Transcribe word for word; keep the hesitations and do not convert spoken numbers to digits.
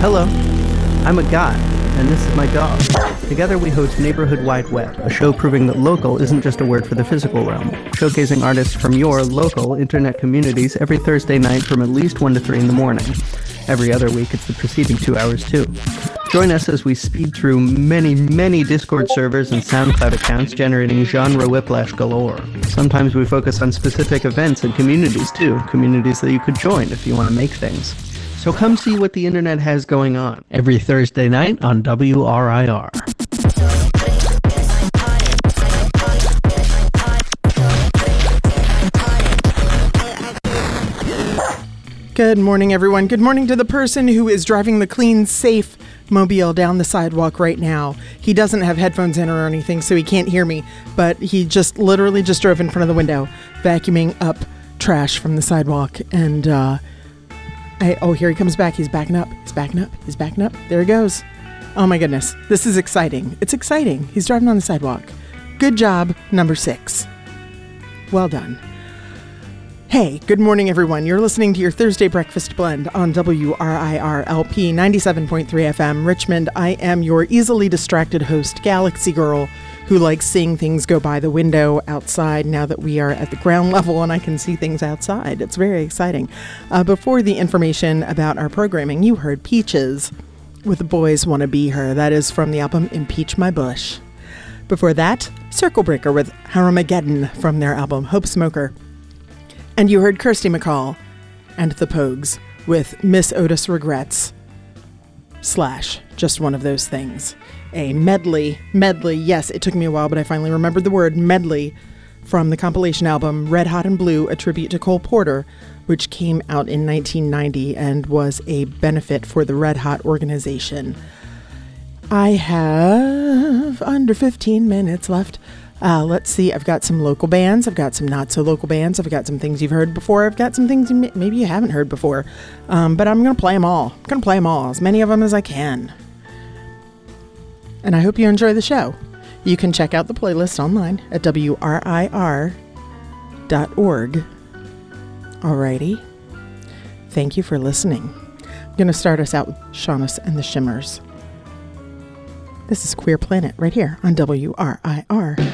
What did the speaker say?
Hello, I'm a guy, and this is my dog. Together we host Neighborhood Wide Web, a show proving that local isn't just a word for the physical realm, showcasing artists from your local internet communities every Thursday night from at least one to three in the morning. Every other week, it's the preceding two hours, too. Join us as we speed through many, many Discord servers and SoundCloud accounts, generating genre whiplash galore. Sometimes we focus on specific events and communities, too, communities that you could join if you want to make things. So come see what the internet has going on every Thursday night on W R I R. Good morning, everyone. Good morning to the person who is driving the clean, safe mobile down the sidewalk right now. He doesn't have headphones in or anything, so he can't hear me, but he just literally just drove in front of the window, vacuuming up trash from the sidewalk. And, uh, I, oh, here he comes back. He's backing up. He's backing up. He's backing up. There he goes. Oh, my goodness. This is exciting. It's exciting. He's driving on the sidewalk. Good job, number six. Well done. Hey, good morning, everyone. You're listening to your Thursday Breakfast Blend on W R I R L P ninety-seven point three F M, Richmond. I am your easily distracted host, Galaxy Girl, who likes seeing things go by the window outside now that we are at the ground level and I can see things outside. It's very exciting. Uh, before the information about our programming, you heard Peaches with The Boys Wanna Be Her. That is from the album Impeach My Bush. Before that, Circle Breaker with Haramageddon from their album Hope Smoker. And you heard Kirsty MacColl and the Pogues with Miss Otis Regrets slash Just One of Those Things. A medley, medley, yes, it took me a while, but I finally remembered the word medley from the compilation album Red Hot and Blue, a tribute to Cole Porter, which came out in nineteen ninety and was a benefit for the Red Hot organization. I have under fifteen minutes left. Uh, let's see, I've got some local bands, I've got some not-so-local bands, I've got some things you've heard before, I've got some things you may- maybe you haven't heard before, um, but I'm going to play them all. I'm going to play them all, as many of them as I can. And I hope you enjoy the show. You can check out the playlist online at W R I R dot org. Alrighty. Thank you for listening. I'm going to start us out with Shaughnessy and the Shimmers. This is Queer Planet right here on W R I R.